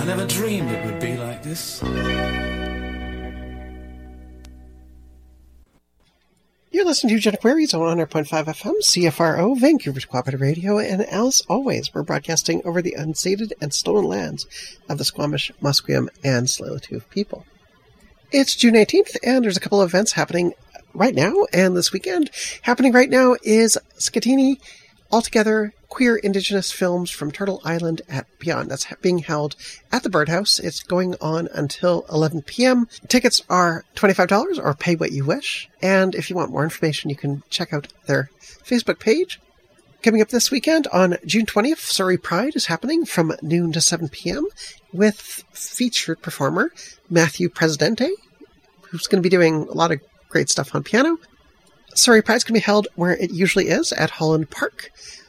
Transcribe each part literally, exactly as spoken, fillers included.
I never dreamed it would be like this. You're listening to Eugenic Queries on one hundred point five F M, C F R O, Vancouver's Cooperative Radio, and as always, we're broadcasting over the unceded and stolen lands of the Squamish, Musqueam, and Tsleil-Waututh people. It's June eighteenth, and there's a couple of events happening right now, and this weekend. Happening right now is Skatini Altogether Queer Indigenous Films from Turtle Island at Beyond. That's being held at the Birdhouse. It's going on until eleven p.m. Tickets are twenty-five dollars or pay what you wish. And if you want more information, you can check out their Facebook page. Coming up this weekend on June twentieth, Surrey Pride is happening from noon to seven p.m. with featured performer Matthew Presidente, who's going to be doing a lot of great stuff on piano. Surrey Pride's going to be held where it usually is, at Holland Park.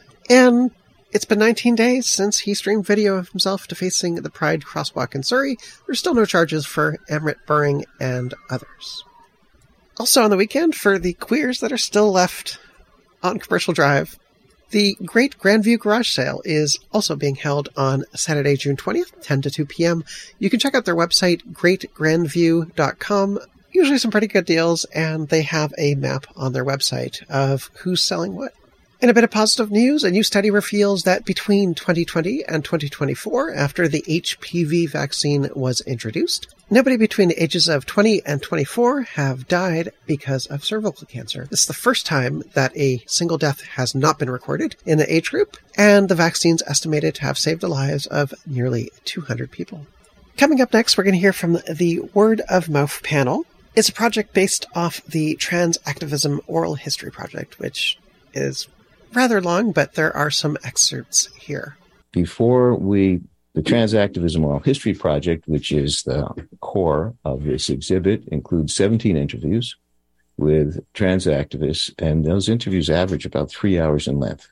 And it's been nineteen days since he streamed video of himself defacing the Pride crosswalk in Surrey. There's still no charges for Emrit Buring and others. Also on the weekend, for the queers that are still left on Commercial Drive, the Great Grandview Garage Sale is also being held on Saturday, June twentieth, ten to two p.m. You can check out their website, great grandview dot com. Usually some pretty good deals, and they have a map on their website of who's selling what. In a bit of positive news, a new study reveals that between twenty twenty and twenty twenty-four, after the H P V vaccine was introduced, nobody between the ages of twenty and twenty-four have died because of cervical cancer. This is the first time that a single death has not been recorded in the age group, and the vaccine's estimated to have saved the lives of nearly two hundred people. Coming up next, we're going to hear from the Word of Mouth panel. It's a project based off the Trans Activism Oral History Project, which is rather long, but there are some excerpts here. Before we, the Trans Activism Oral History Project, which is the core of this exhibit, includes seventeen interviews with trans activists, and those interviews average about three hours in length.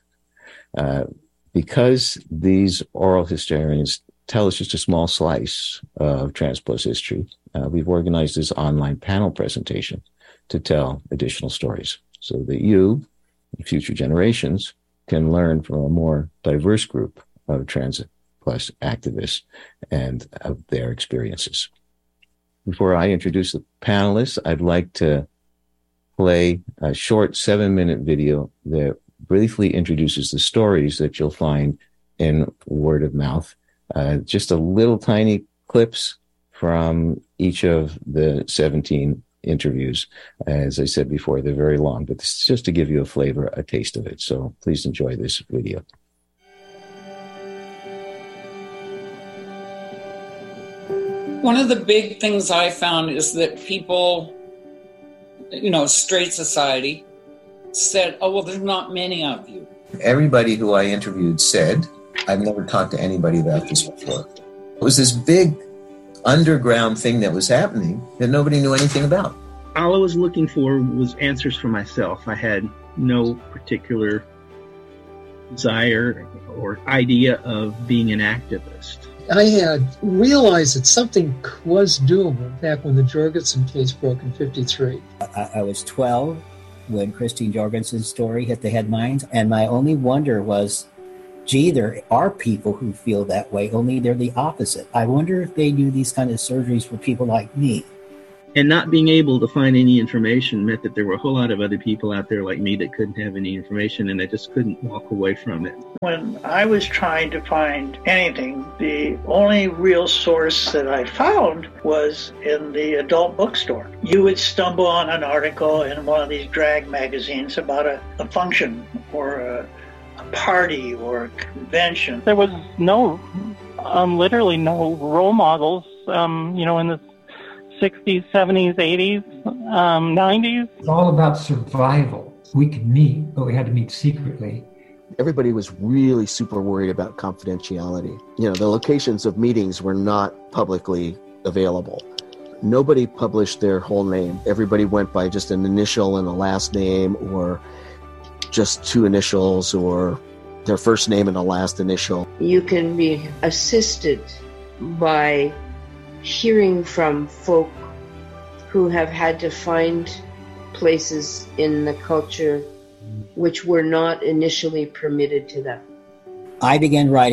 Uh, because these oral historians tell us just a small slice of trans plus history, uh, we've organized this online panel presentation to tell additional stories so that you, future generations, can learn from a more diverse group of trans plus activists and of their experiences. Before I introduce the panelists, I'd like to play a short seven-minute video that briefly introduces the stories that you'll find in Word of Mouth. Uh, just a little tiny clips from each of the seventeen interviews. As I said before, they're very long, but this is just to give you a flavor, a taste of it. So please enjoy this video. One of the big things I found is that people, you know, straight society, said, oh, well, there's not many of you. Everybody who I interviewed said, I've never talked to anybody about this before. It was this big underground thing that was happening that nobody knew anything about. All I was looking for was answers for myself. I had no particular desire or idea of being an activist. I had realized that something was doable back when the Jorgensen case broke in fifty-three. I, I was twelve when Christine Jorgensen's story hit the headlines, and my only wonder was, gee, there are people who feel that way, only they're the opposite. I wonder if they do these kind of surgeries for people like me. And not being able to find any information meant that there were a whole lot of other people out there like me that couldn't have any information, and I just couldn't walk away from it. When I was trying to find anything, the only real source that I found was in the adult bookstore. You would stumble on an article in one of these drag magazines about a, a function or a a party or a convention. There was no, um, literally no role models, um, you know, in the sixties, seventies, eighties, um, nineties. It's all about survival. We could meet, but we had to meet secretly. Everybody was really super worried about confidentiality. You know, the locations of meetings were not publicly available. Nobody published their whole name. Everybody went by just an initial and a last name, or just two initials, or their first name and a last initial. You can be assisted by hearing from folk who have had to find places in the culture which were not initially permitted to them. I began writing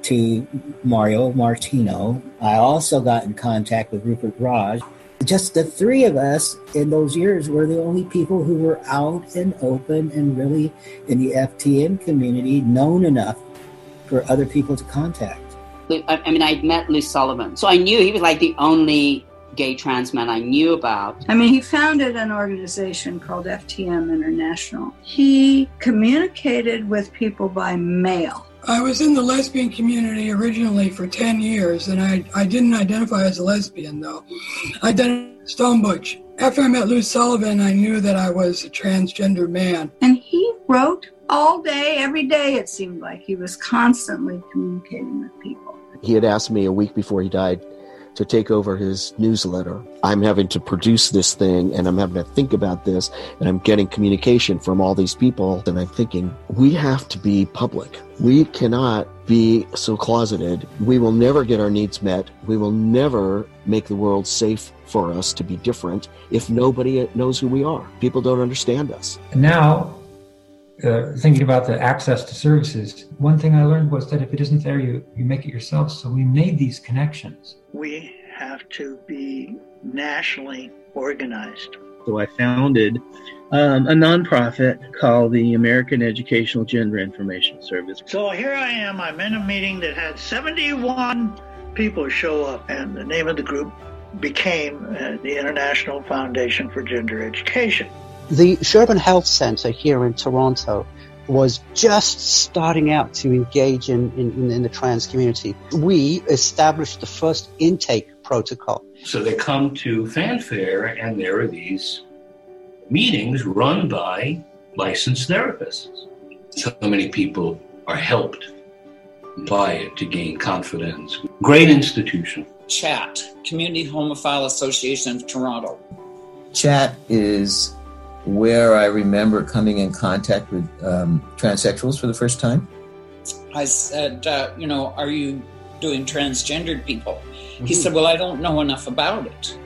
to Mario Martino. I also got in contact with Rupert Raj. Just the three of us in those years were the only people who were out and open and really in the F T M community known enough for other people to contact. I mean, I'd met Lou Sullivan, so I knew he was like the only gay trans man I knew about. I mean, he founded an organization called F T M International. He communicated with people by mail. I was in the lesbian community originally for ten years, and I, I didn't identify as a lesbian, though. I identified as Stone Butch. After I met Lou Sullivan, I knew that I was a transgender man. And he wrote all day, every day, it seemed like. He was constantly communicating with people. He had asked me a week before he died to take over his newsletter. I'm having to produce this thing, and I'm having to think about this, and I'm getting communication from all these people, and I'm thinking, we have to be public. We cannot be so closeted. We will never get our needs met. We will never make the world safe for us to be different if nobody knows who we are. People don't understand us. Now, uh, thinking about the access to services, one thing I learned was that if it isn't there, you, you make it yourself. So we made these connections. We have to be nationally organized. So I founded um, a nonprofit called the American Educational Gender Information Service. So here I am. I'm in a meeting that had seventy-one people show up, and the name of the group became uh, the International Foundation for Gender Education. The Sherburne Health Centre here in Toronto was just starting out to engage in, in, in the trans community. We established the first intake protocol. So they come to Fanfare, and there are these meetings run by licensed therapists. So many people are helped by it to gain confidence. Great institution. CHAT, Community Homophile Association of Toronto. CHAT is where I remember coming in contact with um, transsexuals for the first time. I said, uh, you know, are you doing transgendered people? Mm-hmm. He said, well, I don't know enough about it.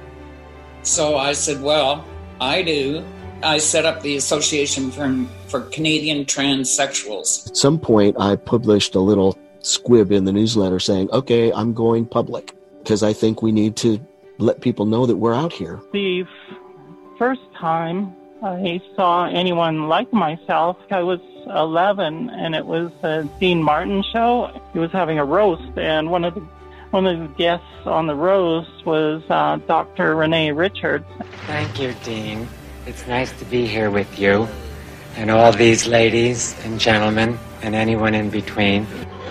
So I said, well, I do. I set up the Association for, for Canadian Transsexuals. At some point, I published a little squib in the newsletter saying, okay, I'm going public, because I think we need to let people know that we're out here. The f- first time I saw anyone like myself, I was eleven, and it was a Dean Martin show. He was having a roast, and one of the one of the guests on the roast was uh, Doctor Renee Richards. Thank you, Dean. It's nice to be here with you, and all these ladies and gentlemen, and anyone in between.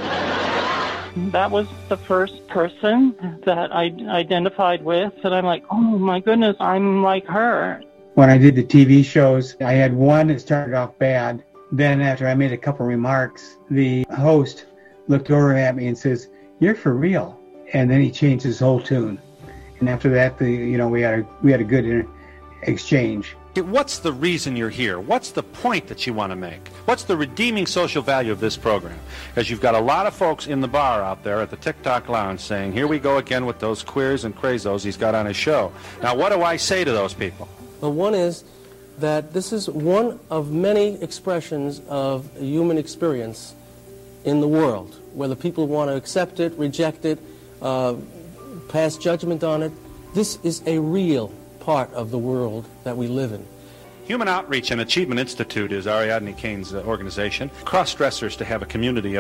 That was the first person that I identified with, and I'm like, oh my goodness, I'm like her. When I did the T V shows, I had one that started off bad. Then after I made a couple remarks, the host looked over at me and says, "You're for real." And then he changed his whole tune. And after that, the you know we had a we had a good inter- exchange. What's the reason you're here? What's the point that you want to make? What's the redeeming social value of this program? Because you've got a lot of folks in the bar out there at the TikTok lounge saying, here we go again with those queers and crazos he's got on his show. Now, what do I say to those people? Well, one is that this is one of many expressions of human experience in the world, whether people want to accept it, reject it, uh, pass judgment on it. This is a real part of the world that we live in. Human Outreach and Achievement Institute is Ariadne Kane's uh, organization. Cross-dressers to have a community of